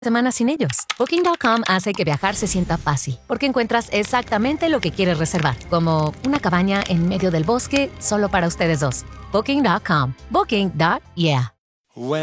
Semanas sin ellos. Booking.com hace que viajar se sienta fácil, porque encuentras exactamente lo que quieres reservar, como una cabaña en medio del bosque solo para ustedes dos. Booking.com. Booking.yeah.